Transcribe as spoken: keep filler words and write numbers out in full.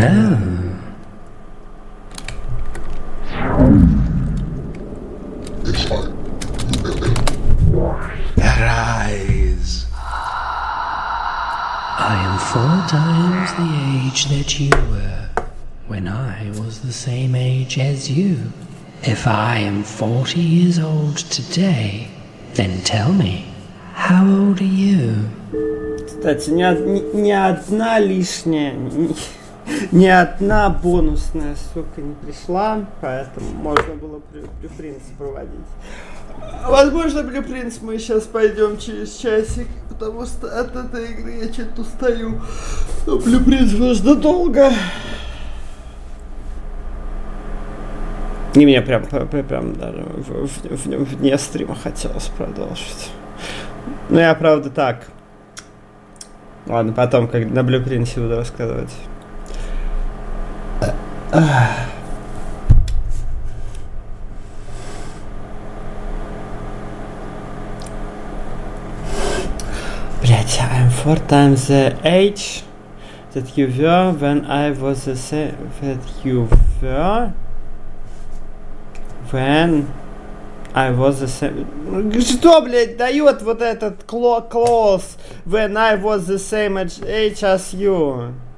No. Arise. I am four times the age that you were when I was the same age as you. If I am forty years old today, then tell me, how old are you? Кстати, ни, ни, ни одна лишняя, ни, ни одна бонусная ссылка не пришла, поэтому можно было Blueprints проводить. Возможно, Blueprints мы сейчас пойдем через часик, потому что от этой игры я что-то устаю. Но Blueprints можно долго. И мне прям, прям даже в, в, в, вне стрима хотелось продолжить. Ну, я правда так. Ладно, потом, как на Blueprints буду рассказывать. Блять, I'm four times the age that you were when I was the same that you were when I was the same. Что, блять, дает вот этот clause when I was the same age as you?